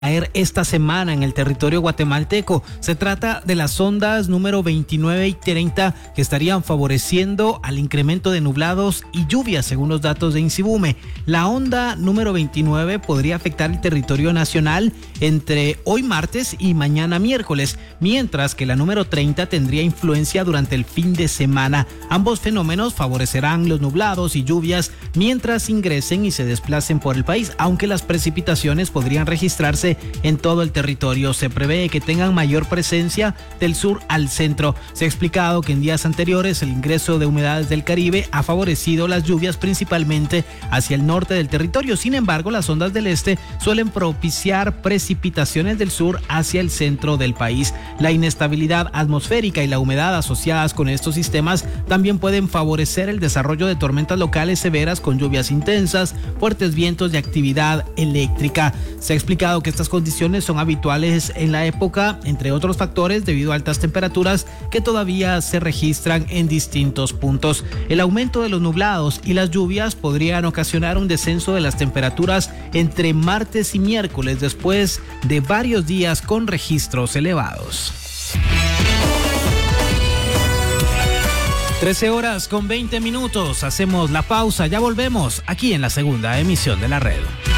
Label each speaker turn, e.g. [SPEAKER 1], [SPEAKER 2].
[SPEAKER 1] caer esta semana en el territorio guatemalteco. Se trata de las ondas número 29 y 30 que estarían favoreciendo al incremento de nublados y lluvias según los datos de INSIBUME. La onda número 29 podría afectar el territorio nacional entre hoy martes y mañana miércoles, mientras que la número 30 tendría influencia durante el fin de semana. Ambos fenómenos favorecerán los nublados y lluvias mientras ingresen y se desplacen por el país, aunque las precipitaciones podrían registrarse en todo el territorio. Se prevé que tengan mayor presencia del sur al centro. Se ha explicado que en días anteriores el ingreso de humedades del Caribe ha favorecido las lluvias principalmente hacia el norte del territorio. Sin embargo, las ondas del este suelen propiciar precipitaciones del sur hacia el centro del país. La inestabilidad atmosférica y la humedad asociadas con estos sistemas también pueden favorecer el desarrollo de tormentas locales severas con lluvias intensas, fuertes vientos y actividad eléctrica. Se ha explicado que estas condiciones son habituales en la época, entre otros factores, debido a altas temperaturas que todavía se registran en distintos puntos. El aumento de los nublados y las lluvias podrían ocasionar un descenso de las temperaturas entre martes y miércoles, después de varios días con registros elevados. 13:20 a.m. Hacemos la pausa, ya volvemos aquí en la segunda emisión de La Red.